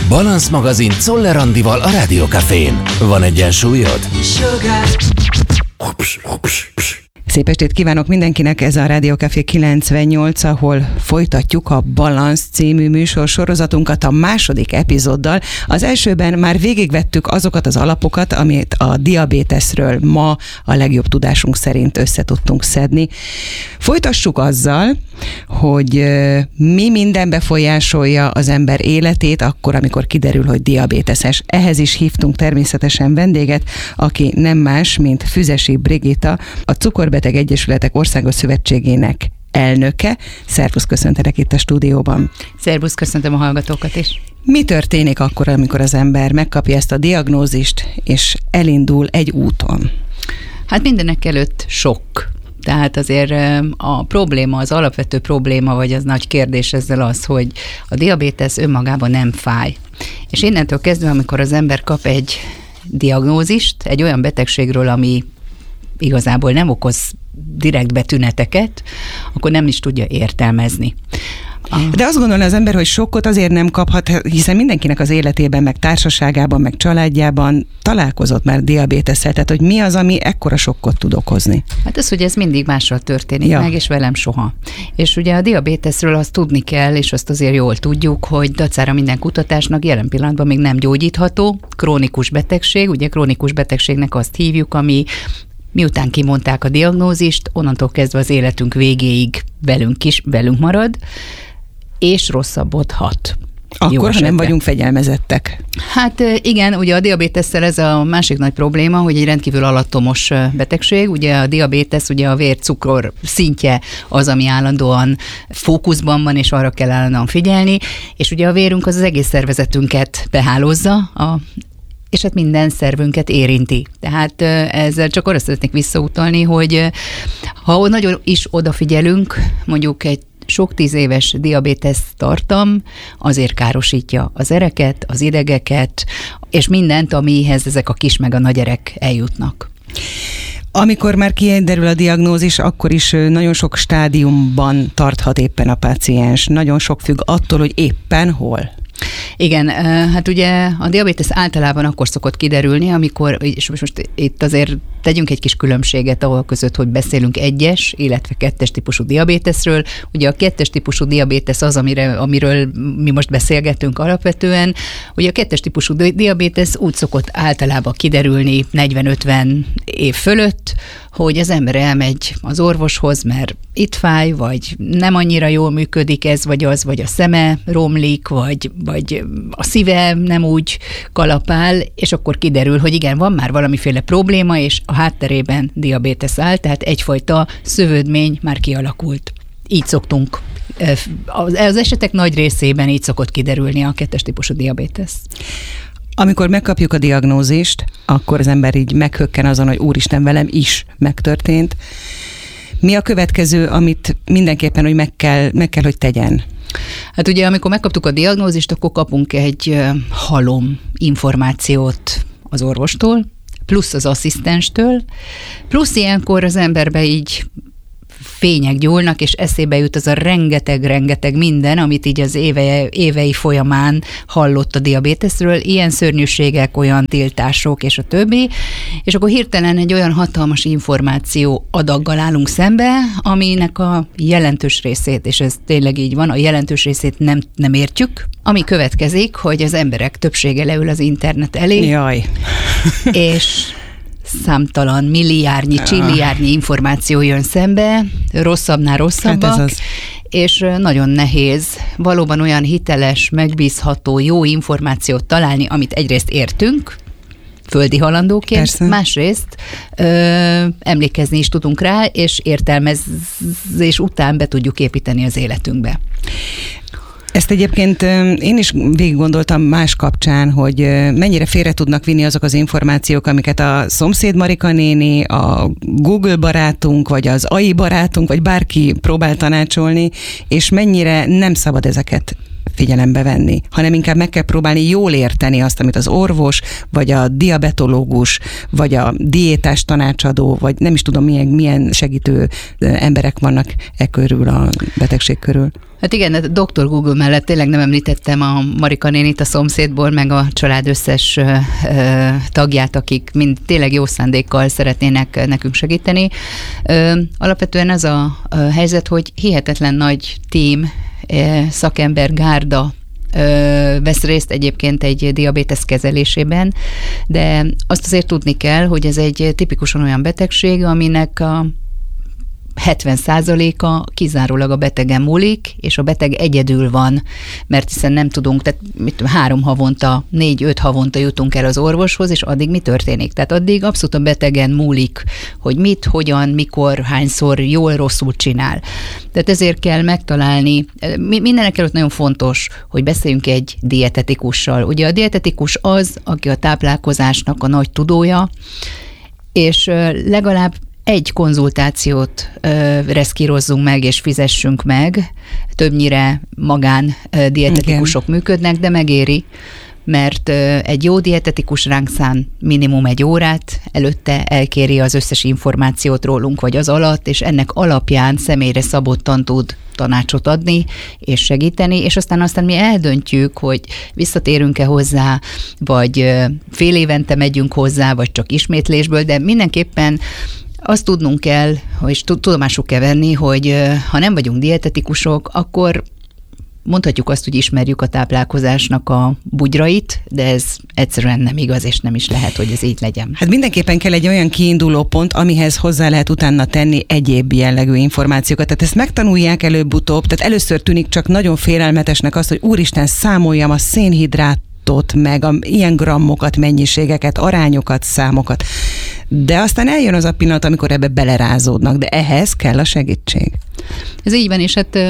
Balansz magazin Czoller Andival a Rádió Cafén. Van egyensúlyod? Szép estét kívánok mindenkinek, ez a Rádió Café 98, ahol folytatjuk a Balansz című műsorsorozatunkat a második epizóddal. Az elsőben már végigvettük azokat az alapokat, amit a diabéteszről ma a legjobb tudásunk szerint össze tudtunk szedni. Folytassuk azzal, hogy mi minden befolyásolja az ember életét akkor, amikor kiderül, hogy diabéteses. Ehhez is hívtunk természetesen vendéget, aki nem más, mint Füzesi Brigitta, a Cukorbeteg Egyesületek Országos Szövetségének elnöke. Szervusz, köszöntelek itt a stúdióban. Szervusz, köszöntöm a hallgatókat is. Mi történik akkor, amikor az ember megkapja ezt a diagnózist, és elindul egy úton? Hát mindenek előtt sok. Tehát azért a probléma, az alapvető probléma, vagy az nagy kérdés ezzel az, hogy a diabétesz önmagában nem fáj. És innentől kezdve, amikor az ember kap egy diagnózist, egy olyan betegségről, ami igazából nem okoz direktbe tüneteket, akkor nem is tudja értelmezni. De azt gondolja az ember, hogy sokkot azért nem kaphat, hiszen mindenkinek az életében, meg társaságában, meg családjában találkozott már diabétesszel, tehát hogy mi az, ami ekkora sokkot tud okozni? Hát az, hogy ez mindig mással történik meg, és velem soha. És ugye a diabéteszről azt tudni kell, és azt azért jól tudjuk, hogy dacára minden kutatásnak jelen pillanatban még nem gyógyítható, krónikus betegség, ugye krónikus betegségnek azt hívjuk, ami miután kimondták a diagnózist, onnantól kezdve az életünk végéig velünk marad, és rosszabbodhat. Akkor, ha nem vagyunk fegyelmezettek. Hát igen, ugye a diabétesszel ez a másik nagy probléma, hogy egy rendkívül alattomos betegség. Ugye a diabétesz, ugye a vércukor szintje az, ami állandóan fókuszban van, és arra kell állandóan figyelni, és ugye a vérünk az egész szervezetünket behálózza, és hát minden szervünket érinti. Tehát ezzel csak arra szeretnék visszautalni, hogy ha nagyon is odafigyelünk, mondjuk egy sok 10 éves diabétesz tartam, azért károsítja az ereket, az idegeket, és mindent, amihez ezek a kis meg a nagy erek eljutnak. Amikor már kiderül a diagnózis, akkor is nagyon sok stádiumban tarthat éppen a páciens. Nagyon sok függ attól, hogy éppen hol. Igen, hát ugye a diabétesz általában akkor szokott kiderülni, amikor, és most itt azért tegyünk egy kis különbséget ahol között, hogy beszélünk 1-es, illetve 2-es típusú diabéteszről. Ugye a 2-es típusú diabétesz az, amiről mi most beszélgetünk alapvetően. Ugye a 2-es típusú diabétesz úgy szokott általában kiderülni 40-50 év fölött, hogy az ember elmegy az orvoshoz, mert itt fáj, vagy nem annyira jól működik ez, vagy az, vagy a szeme romlik, vagy a szíve nem úgy kalapál, és akkor kiderül, hogy igen, van már valamiféle probléma, és a hátterében diabétesz áll, tehát egyfajta szövődmény már kialakult. Így szoktunk. Az esetek nagy részében így szokott kiderülni a 2-es típusú diabétesz. Amikor megkapjuk a diagnózist, akkor az ember így meghökken azon, hogy úristen, velem is megtörtént. Mi a következő, amit mindenképpen, hogy meg kell, hogy tegyen? Hát ugye, amikor megkaptuk a diagnózist, akkor kapunk egy halom információt az orvostól, plusz az asszisztenstől, plusz ilyenkor az emberbe így fények gyúlnak, és eszébe jut az a rengeteg minden, amit így az évei folyamán hallott a diabéteszről, ilyen szörnyűségek, olyan tiltások, és a többi, és akkor hirtelen egy olyan hatalmas információ adaggal állunk szembe, aminek a jelentős részét, és ez tényleg így van, a jelentős részét nem értjük, ami következik, hogy az emberek többsége leül az internet elé, Jaj. és számtalan milliárdnyi, csilliárdnyi információ jön szembe, rosszabbnál rosszabbak, hát ez az. És nagyon nehéz valóban olyan hiteles, megbízható, jó információt találni, amit egyrészt értünk, földi halandóként, persze. Másrészt emlékezni is tudunk rá, és értelmezés után be tudjuk építeni az életünkbe. Ezt egyébként én is végig gondoltam más kapcsán, hogy mennyire félre tudnak vinni azok az információk, amiket a szomszéd Marika néni, a Google barátunk, vagy az AI barátunk, vagy bárki próbál tanácsolni, és mennyire nem szabad ezeket figyelembe venni, hanem inkább meg kell próbálni jól érteni azt, amit az orvos, vagy a diabetológus, vagy a diétás tanácsadó, vagy nem is tudom milyen segítő emberek vannak körül, a betegség körül. Hát igen, a Dr. Google mellett tényleg nem említettem a Marika nénit a szomszédból, meg a család összes tagját, akik mind tényleg jó szándékkal szeretnének nekünk segíteni. Alapvetően az a helyzet, hogy hihetetlen nagy tím, szakember, gárda vesz részt egyébként egy diabétesz kezelésében, de azt azért tudni kell, hogy ez egy tipikusan olyan betegség, aminek a 70%-a kizárólag a betegen múlik, és a beteg egyedül van, mert hiszen nem tudunk, tehát 3 havonta, 4-5 havonta jutunk el az orvoshoz, és addig mi történik? Tehát addig abszolút a betegen múlik, hogy mit, hogyan, mikor, hányszor jól, rosszul csinál. Tehát ezért kell megtalálni, mindenek előtt nagyon fontos, hogy beszéljünk egy dietetikussal. Ugye a dietetikus az, aki a táplálkozásnak a nagy tudója, és legalább egy konzultációt reszkírozzunk meg, és fizessünk meg. Többnyire magán dietetikusok működnek, de megéri, mert egy jó dietetikus ránk szán minimum 1 órát, előtte elkéri az összes információt rólunk, vagy az alatt, és ennek alapján személyre szabottan tud tanácsot adni, és segíteni, és aztán mi eldöntjük, hogy visszatérünk-e hozzá, vagy fél évente megyünk hozzá, vagy csak ismétlésből, de mindenképpen azt tudnunk kell, és tudomásul kell venni, hogy ha nem vagyunk dietetikusok, akkor mondhatjuk azt, hogy ismerjük a táplálkozásnak a bugyrait, de ez egyszerűen nem igaz, és nem is lehet, hogy ez így legyen. Hát mindenképpen kell egy olyan kiinduló pont, amihez hozzá lehet utána tenni egyéb jellegű információkat. Tehát ezt megtanulják előbb-utóbb, tehát először tűnik csak nagyon félelmetesnek azt, hogy úristen, számoljam a szénhidrát, meg ilyen grammokat, mennyiségeket, arányokat, számokat. De aztán eljön az a pillanat, amikor ebbe belerázódnak, de ehhez kell a segítség. Ez így van, és hát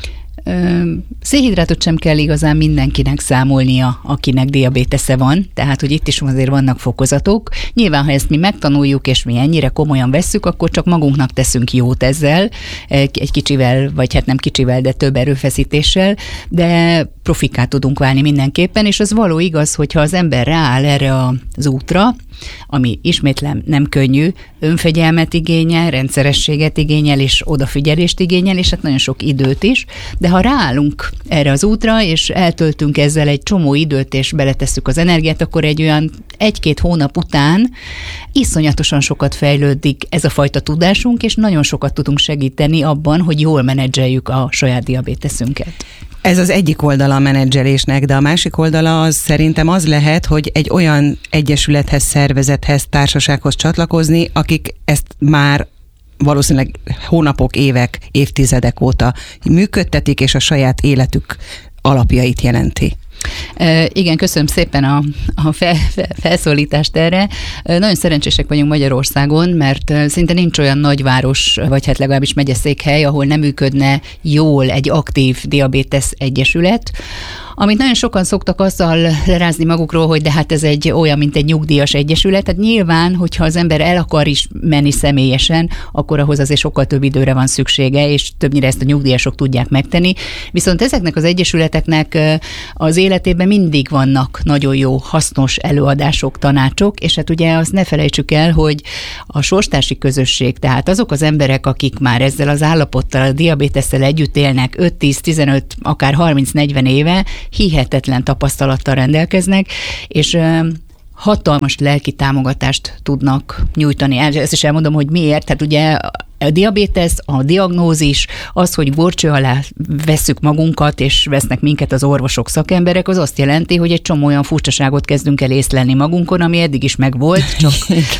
szénhidrátot sem kell igazán mindenkinek számolnia, akinek diabétesze van, tehát hogy itt is azért vannak fokozatok. Nyilván, ha ezt mi megtanuljuk, és mi ennyire komolyan vesszük, akkor csak magunknak teszünk jót ezzel, egy kicsivel, vagy hát nem kicsivel, de több erőfeszítéssel, de profikká tudunk válni mindenképpen, és az való igaz, hogyha az ember rááll erre az útra, ami ismétlem nem könnyű, önfegyelmet igényel, rendszerességet igényel, és odafigyelést igényel, és hát nagyon sok időt is, de ha ráállunk erre az útra, és eltöltünk ezzel egy csomó időt, és beletesszük az energiát, akkor egy olyan 1-2 hónap után iszonyatosan sokat fejlődik ez a fajta tudásunk, és nagyon sokat tudunk segíteni abban, hogy jól menedzseljük a saját diabéteszünket. Ez az egyik oldala a menedzselésnek, de a másik oldala az szerintem az lehet, hogy egy olyan egyesülethez, szervezethez, társasághoz csatlakozni, akik ezt már valószínűleg hónapok, évek, évtizedek óta működtetik, és a saját életük alapjait jelenti. Igen, köszönöm szépen a felszólítást erre. Nagyon szerencsések vagyunk Magyarországon, mert szinte nincs olyan nagyváros, vagy hát legalábbis megyeszékhely, ahol nem működne jól egy aktív diabétesz egyesület, amit nagyon sokan szoktak azzal lerázni magukról, hogy de hát ez egy olyan, mint egy nyugdíjas egyesület. Tehát nyilván, hogyha az ember el akar is menni személyesen, akkor ahhoz azért sokkal több időre van szüksége, és többnyire ezt a nyugdíjasok tudják megtenni. Viszont ezeknek az egyesületeknek az életében mindig vannak nagyon jó, hasznos előadások, tanácsok, és hát ugye azt ne felejtsük el, hogy a sorstársi közösség, tehát azok az emberek, akik már ezzel az állapottal, a diabétesszel együtt élnek 5-10-15, akár 30-40 éve, hihetetlen tapasztalattal rendelkeznek, és hatalmas lelki támogatást tudnak nyújtani. Ezt is elmondom, hogy miért. Tehát ugye a diabétesz, a diagnózis, az, hogy górcső alá vesszük magunkat, és vesznek minket az orvosok, szakemberek, az azt jelenti, hogy egy csomó olyan furcsaságot kezdünk el észlelni magunkon, ami eddig is megvolt, csak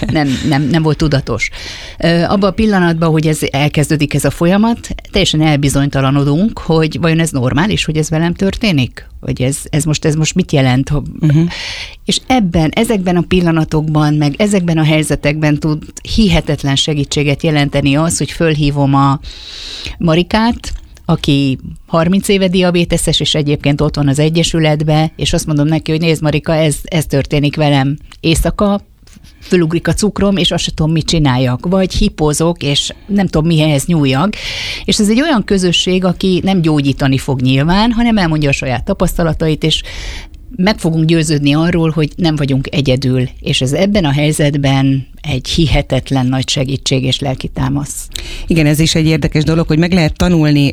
nem volt tudatos. Abban a pillanatban, hogy ez elkezdődik ez a folyamat, teljesen elbizonytalanodunk, hogy vajon ez normális, hogy ez velem történik? Vagy ez most mit jelent? És ezekben a pillanatokban, meg ezekben a helyzetekben tud hihetetlen segítséget jelenteni az, hogy fölhívom a Marikát, aki 30 éve diabéteses, és egyébként ott van az egyesületbe, és azt mondom neki, hogy nézd Marika, ez történik velem éjszaka, fölugrik a cukrom, és azt sem tudom, mit csináljak. Vagy hipózok, és nem tudom, mihez nyúljak. És ez egy olyan közösség, aki nem gyógyítani fog nyilván, hanem elmondja a saját tapasztalatait, és meg fogunk győződni arról, hogy nem vagyunk egyedül, és ez ebben a helyzetben egy hihetetlen nagy segítség és lelki támasz. Igen, ez is egy érdekes dolog, hogy meg lehet tanulni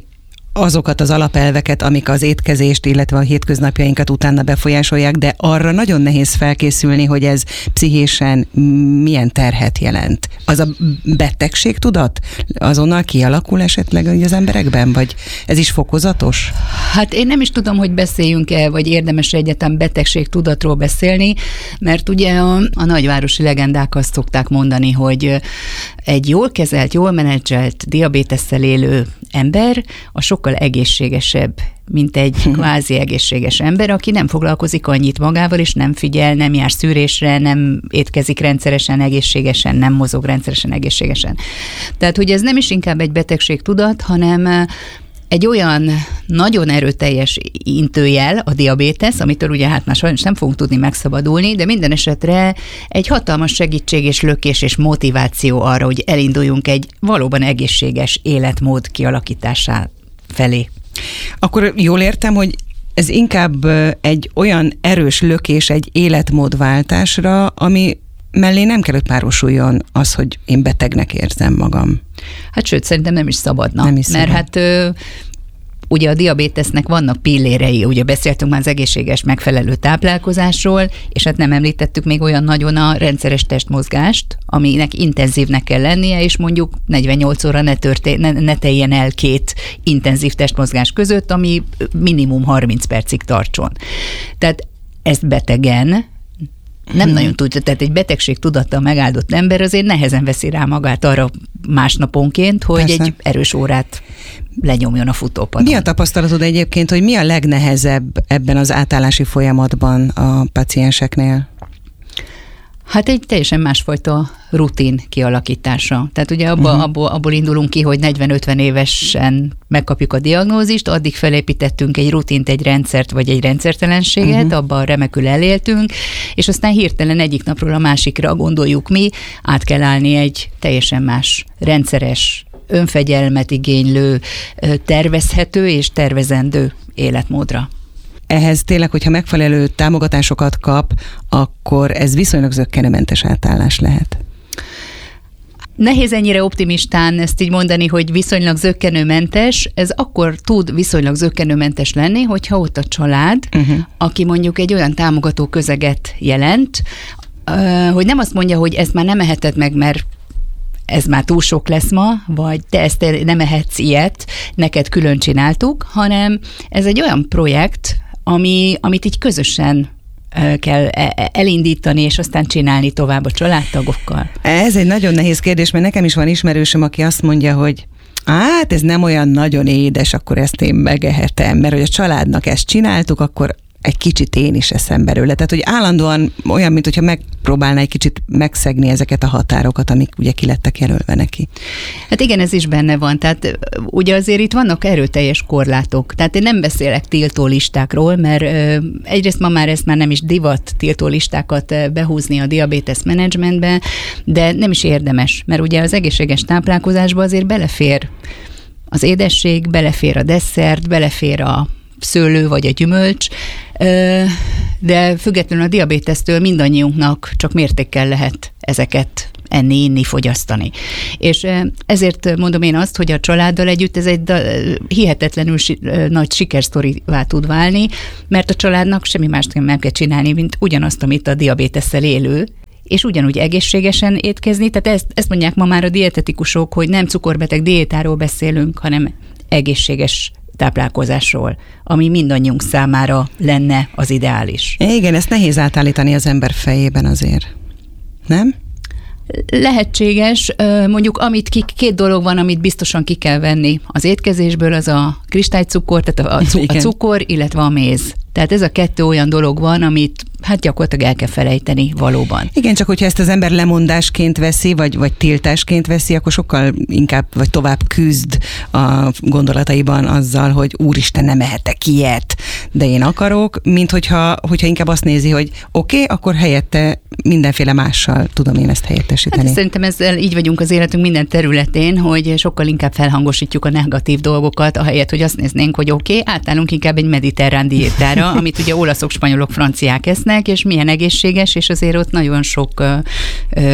azokat az alapelveket, amik az étkezést, illetve a hétköznapjainkat utána befolyásolják, de arra nagyon nehéz felkészülni, hogy ez pszichésen milyen terhet jelent. Az a betegségtudat azonnal kialakul esetleg az emberekben, vagy ez is fokozatos? Hát én nem is tudom, hogy beszéljünk-e, vagy érdemes egyáltalán betegségtudatról beszélni, mert ugye a nagyvárosi legendák azt szokták mondani, hogy egy jól kezelt, jól menedzselt diabétesszel élő ember a sokkal egészségesebb, mint egy kvázi egészséges ember, aki nem foglalkozik annyit magával, és nem figyel, nem jár szűrésre, nem étkezik rendszeresen, egészségesen, nem mozog rendszeresen, egészségesen. Tehát, hogy ez nem is inkább egy betegségtudat, hanem egy olyan nagyon erőteljes intőjel, a diabétesz, amitől ugye hát már sajnos nem fogunk tudni megszabadulni, de minden esetre egy hatalmas segítség és lökés és motiváció arra, hogy elinduljunk egy valóban egészséges életmód kialakításá felé. Akkor jól értem, hogy ez inkább egy olyan erős lökés egy életmódváltásra, ami mellé nem kell, hogy párosuljon az, hogy én betegnek érzem magam. Hát sőt, szerintem nem is szabadna. Nem is szabad. Mert hát ugye a diabétesznek vannak pillérei, ugye beszéltünk már az egészséges megfelelő táplálkozásról, és hát nem említettük még olyan nagyon a rendszeres testmozgást, aminek intenzívnek kell lennie, és mondjuk 48 óra ne teljen el 2 intenzív testmozgás között, ami minimum 30 percig tartson. Tehát ezt betegen nem nagyon tudja, tehát egy betegség tudattal megáldott ember azért nehezen veszi rá magát arra másnaponként, hogy persze egy erős órát lenyomjon a futópadon. Mi a tapasztalatod egyébként, hogy mi a legnehezebb ebben az átállási folyamatban a pacienseknél? Hát egy teljesen másfajta rutin kialakítása. Tehát ugye abból indulunk ki, hogy 40-50 évesen megkapjuk a diagnózist, addig felépítettünk egy rutint, egy rendszert vagy egy rendszertelenséget, abban remekül eléltünk, és aztán hirtelen egyik napról a másikra gondoljuk mi, át kell állni egy teljesen más rendszeres, önfegyelmet igénylő, tervezhető és tervezendő életmódra. Ehhez tényleg, hogyha megfelelő támogatásokat kap, akkor ez viszonylag zökkenőmentes átállás lehet. Nehéz ennyire optimistán ezt így mondani, hogy viszonylag zökkenőmentes. Ez akkor tud viszonylag zökkenőmentes lenni, hogyha ott a család, aki mondjuk egy olyan támogató közeget jelent, hogy nem azt mondja, hogy ezt már nem eheted meg, mert ez már túl sok lesz ma, vagy te ezt nem ehetsz ilyet, neked külön csináltuk, hanem ez egy olyan projekt, amit így közösen kell elindítani, és aztán csinálni tovább a családtagokkal. Ez egy nagyon nehéz kérdés, mert nekem is van ismerősöm, aki azt mondja, hogy hát ez nem olyan nagyon édes, akkor ezt én megehetem, mert hogy a családnak ezt csináltuk, akkor egy kicsit én is eszem belőle. Tehát, hogy állandóan olyan, mint hogyha megpróbálná egy kicsit megszegni ezeket a határokat, amik ugye ki lettek jelölve neki. Hát igen, ez is benne van. Tehát ugye azért itt vannak erőteljes korlátok. Tehát én nem beszélek tiltólistákról, mert egyrészt ma már ez már nem is divat tiltólistákat behúzni a diabétesz menedzsmentbe, de nem is érdemes, mert ugye az egészséges táplálkozásba azért belefér az édesség, belefér a desszert, belefér a szőlő vagy a gyümölcs, de függetlenül a diabétesztől mindannyiunknak csak mértékkel lehet ezeket enni, inni, fogyasztani. És ezért mondom én azt, hogy a családdal együtt ez egy hihetetlenül nagy sikersztorivá tud válni, mert a családnak semmi mást nem kell csinálni, mint ugyanazt, amit a diabétesszel élő, és ugyanúgy egészségesen étkezni. Tehát ezt mondják ma már a dietetikusok, hogy nem cukorbeteg diétáról beszélünk, hanem egészséges táplálkozásról, ami mindannyiunk számára lenne az ideális. Igen, ezt nehéz átállítani az ember fejében azért, nem? Lehetséges, mondjuk két dolog van, amit biztosan ki kell venni az étkezésből, az a kristálycukor, tehát a cukor, illetve a méz. Tehát ez a 2 olyan dolog van, amit hát gyakorlatilag el kell felejteni valóban. Igen, csak hogyha ezt az ember lemondásként veszi, vagy tiltásként veszi, akkor sokkal inkább, vagy tovább küzd a gondolataiban azzal, hogy úristen, nem ehetek ilyet, de én akarok, mint hogyha inkább azt nézi, hogy oké, akkor helyette mindenféle mással tudom én ezt helyettesíteni. Hát szerintem ezzel így vagyunk az életünk minden területén, hogy sokkal inkább felhangosítjuk a negatív dolgokat, ahelyett, hogy azt néznénk, hogy oké, átállunk inkább egy mediterrán diétára, amit ugye olaszok, spanyolok, franciák esznek, és milyen egészséges, és azért ott nagyon sok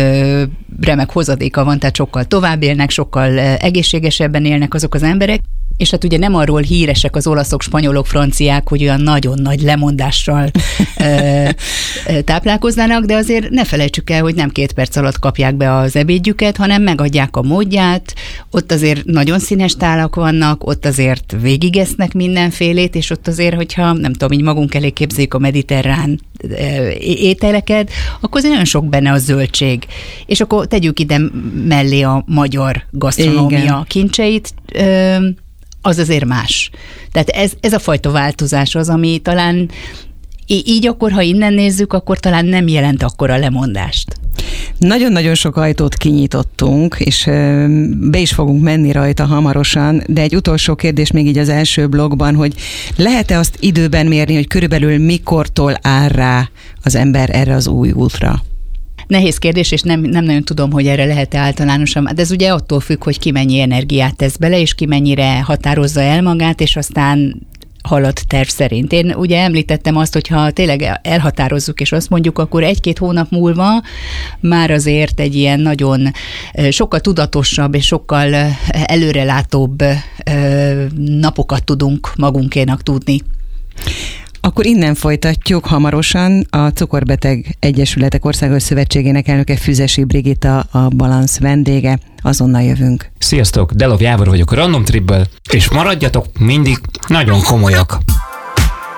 remek hozadéka van, tehát sokkal tovább élnek, sokkal egészségesebben élnek azok az emberek. És hát ugye nem arról híresek az olaszok, spanyolok, franciák, hogy olyan nagyon nagy lemondással táplálkoznának, de azért ne felejtsük el, hogy nem 2 perc alatt kapják be az ebédjüket, hanem megadják a módját, ott azért nagyon színes tálak vannak, ott azért végigesznek mindenfélét, és ott azért, hogyha nem tudom, így magunk elé képzeljük a mediterrán ételeket, akkor azért nagyon sok benne a zöldség. És akkor tegyük ide mellé a magyar gasztronómia kincseit, az azért más. Tehát ez a fajta változás az, ami talán így akkor, ha innen nézzük, akkor talán nem jelent akkora lemondást. Nagyon-nagyon sok ajtót kinyitottunk, és be is fogunk menni rajta hamarosan, de egy utolsó kérdés még így az első blogban, hogy lehet-e azt időben mérni, hogy körülbelül mikortól áll rá az ember erre az új útra? Nehéz kérdés, és nem nagyon tudom, hogy erre lehet-e általánosan, de ez ugye attól függ, hogy ki mennyi energiát tesz bele, és ki mennyire határozza el magát, és aztán halad terv szerint. Én ugye említettem azt, hogy ha tényleg elhatározzuk, és azt mondjuk, akkor 1-2 hónap múlva már azért egy ilyen nagyon sokkal tudatosabb és sokkal előrelátóbb napokat tudunk magunkénak tudni. Akkor innen folytatjuk hamarosan. A Cukorbeteg Egyesületek Országos Szövetségének elnöke Füzesi Brigitta a Balansz vendége. Azonnal jövünk. Sziasztok, Delov Jávor vagyok a Random Tripből, és maradjatok mindig nagyon komolyak.